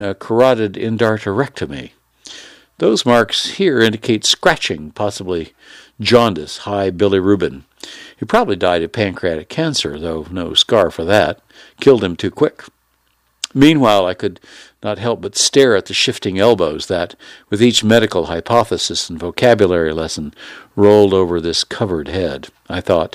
a carotid endarterectomy. Those marks here indicate scratching, possibly jaundice, high bilirubin. He probably died of pancreatic cancer, though no scar for that. Killed him too quick. Meanwhile, I could not help but stare at the shifting elbows that, with each medical hypothesis and vocabulary lesson, rolled over this covered head. I thought,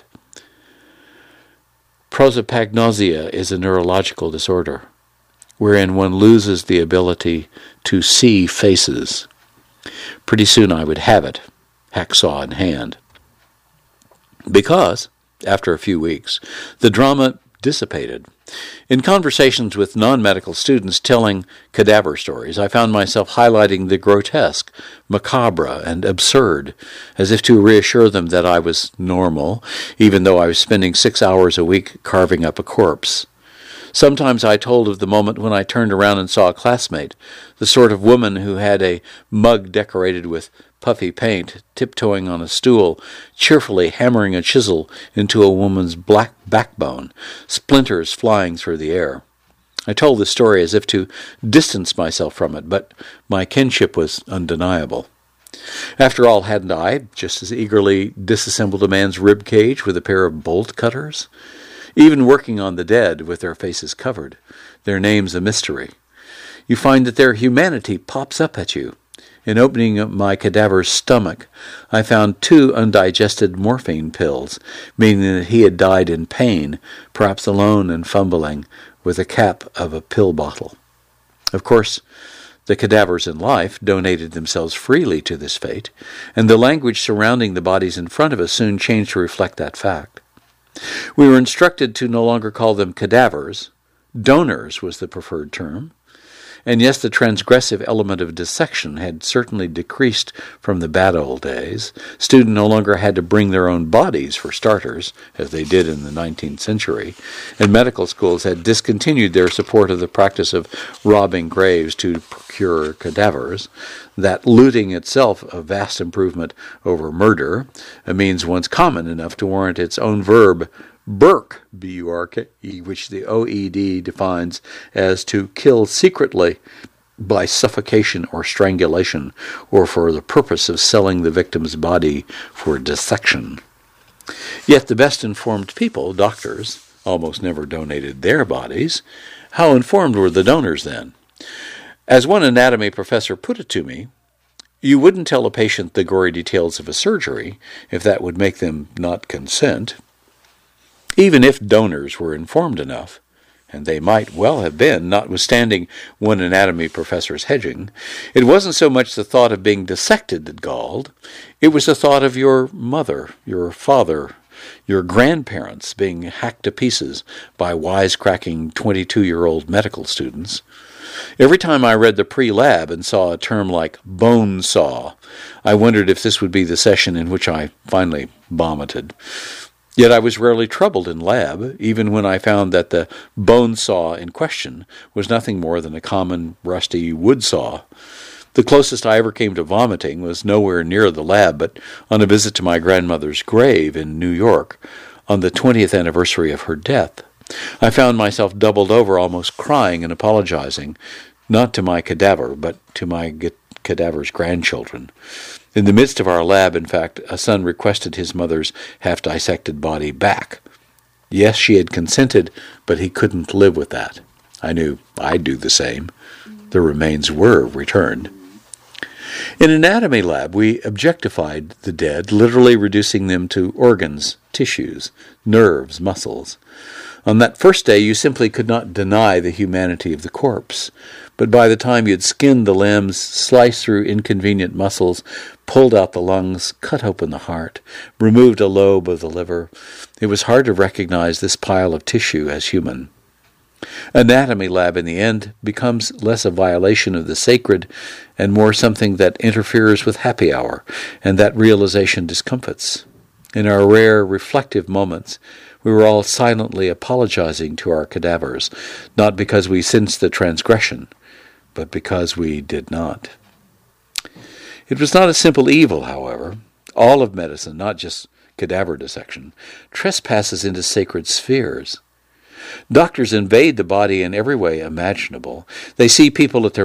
prosopagnosia is a neurological disorder, wherein one loses the ability to see faces. Pretty soon I would have it, hacksaw in hand. Because, after a few weeks, the drama dissipated. In conversations with non-medical students telling cadaver stories, I found myself highlighting the grotesque, macabre, and absurd, as if to reassure them that I was normal, even though I was spending 6 hours a week carving up a corpse. Sometimes I told of the moment when I turned around and saw a classmate, the sort of woman who had a mug decorated with puffy paint, tiptoeing on a stool, cheerfully hammering a chisel into a woman's black backbone, splinters flying through the air. I told the story as if to distance myself from it, but my kinship was undeniable. After all, hadn't I just as eagerly disassembled a man's rib cage with a pair of bolt cutters? Even working on the dead with their faces covered, their names a mystery, you find that their humanity pops up at you. In opening up my cadaver's stomach, I found 2 undigested morphine pills, meaning that he had died in pain, perhaps alone and fumbling with the cap of a pill bottle. Of course, the cadavers in life donated themselves freely to this fate, and the language surrounding the bodies in front of us soon changed to reflect that fact. We were instructed to no longer call them cadavers. Donors was the preferred term. And yes, the transgressive element of dissection had certainly decreased from the bad old days. Students no longer had to bring their own bodies, for starters, as they did in the 19th century, and medical schools had discontinued their support of the practice of robbing graves to procure cadavers. That looting itself a vast improvement over murder, a means once common enough to warrant its own verb, burke, B-U-R-K-E, which the OED defines as to kill secretly by suffocation or strangulation, or for the purpose of selling the victim's body for dissection. Yet the best-informed people, doctors, almost never donated their bodies. How informed were the donors then? As one anatomy professor put it to me, you wouldn't tell a patient the gory details of a surgery if that would make them not consent. Even if donors were informed enough, and they might well have been, notwithstanding one anatomy professor's hedging, it wasn't so much the thought of being dissected that galled, it was the thought of your mother, your father, your grandparents being hacked to pieces by wisecracking 22-year-old medical students. Every time I read the pre-lab and saw a term like bone saw, I wondered if this would be the session in which I finally vomited. Yet I was rarely troubled in lab, even when I found that the bone saw in question was nothing more than a common rusty wood saw. The closest I ever came to vomiting was nowhere near the lab, but on a visit to my grandmother's grave in New York on the 20th anniversary of her death. I found myself doubled over, almost crying and apologizing, not to my cadaver, but to my cadaver's grandchildren. In the midst of our lab, in fact, a son requested his mother's half-dissected body back. Yes, she had consented, but he couldn't live with that. I knew I'd do the same. The remains were returned. In anatomy lab, we objectified the dead, literally reducing them to organs, tissues, nerves, muscles. On that first day, you simply could not deny the humanity of the corpse. But by the time you'd skinned the limbs, sliced through inconvenient muscles, pulled out the lungs, cut open the heart, removed a lobe of the liver, it was hard to recognize this pile of tissue as human. Anatomy lab, in the end, becomes less a violation of the sacred and more something that interferes with happy hour, and that realization discomfits. In our rare, reflective moments, we were all silently apologizing to our cadavers, not because we sensed the transgression, but because we did not. It was not a simple evil, however. All of medicine, not just cadaver dissection, trespasses into sacred spheres. Doctors invade the body in every way imaginable. They see people at their